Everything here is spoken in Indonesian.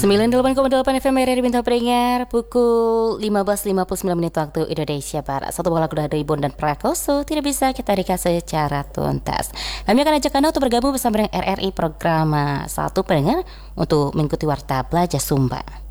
98,8 FM RRI Bintang Peringar, pukul 15.59 menit waktu Indonesia Barat. Satu buah lagu dari Bon dan Prakoso tidak bisa kita dikasih secara tuntas. Kami akan ajak Anda untuk bergabung bersama dengan RRI program Satu Pendengar untuk mengikuti Warta Belajar Sumba.